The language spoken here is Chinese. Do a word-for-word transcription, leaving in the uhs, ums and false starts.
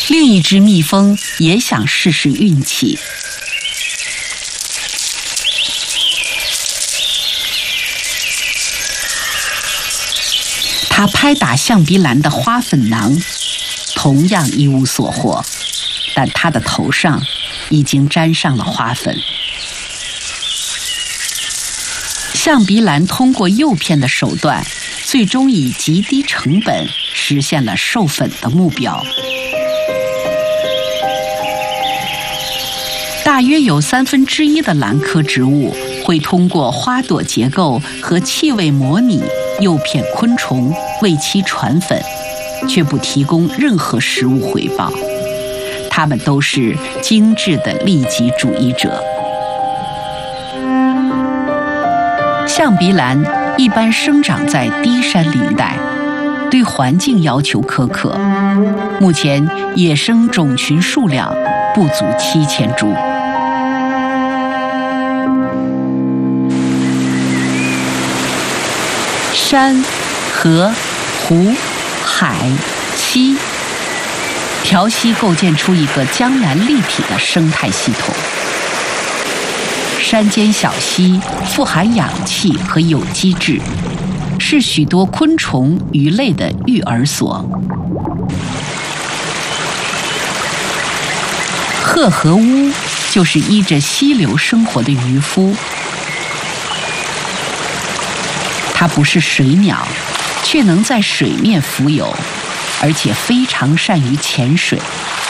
另一只蜜蜂也想试试运气。它拍打象鼻兰的花粉囊，同样一无所获，但它的头上已经沾上了花粉。象鼻兰通过诱骗的手段，最终以极低成本实现了授粉的目标。大约有三分之一的兰科植物会通过花朵结构和气味模拟诱骗昆虫为其传粉，却不提供任何食物回报。它们都是精致的利己主义者。象鼻兰一般生长在低山林带，对环境要求苛刻。目前野生种群数量不足七千株。山、河、湖、海、溪，条溪构建出一个江南立体的生态系统。山间小溪富含氧气和有机质，是许多昆虫、鱼类的育儿所。鹤和乌就是依着溪流生活的渔夫。它不是水鸟，却能在水面浮游，而且非常善于潜水，